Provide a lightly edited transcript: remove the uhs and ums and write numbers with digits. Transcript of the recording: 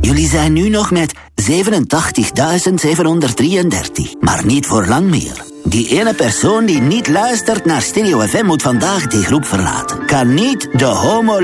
Jullie zijn nu nog met 87.733, maar niet voor lang meer. Die ene persoon die niet luistert naar Stereo FM moet vandaag die groep verlaten. Kan niet de homo